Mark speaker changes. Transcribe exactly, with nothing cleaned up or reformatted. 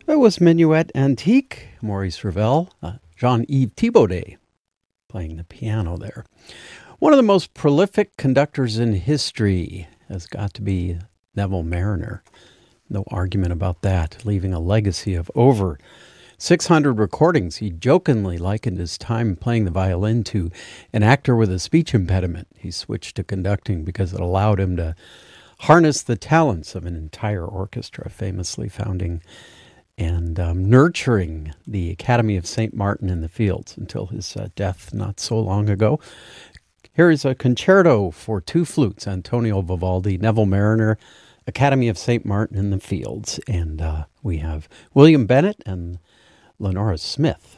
Speaker 1: That was Minuet Antique, Maurice Ravel, uh, Jean-Yves Thibaudet playing the piano there. One of the most prolific conductors in history has got to be Neville Marriner. No argument about that, leaving a legacy of over six hundred recordings. He jokingly likened his time playing the violin to an actor with a speech impediment. He switched to conducting because it allowed him to harness the talents of an entire orchestra, famously founding and um, nurturing the Academy of Saint Martin in the Fields until his uh, death not so long ago. Here is a concerto for two flutes, Antonio Vivaldi, Neville Marriner, Academy of Saint Martin in the Fields. And uh, we have William Bennett and Lenora Smith.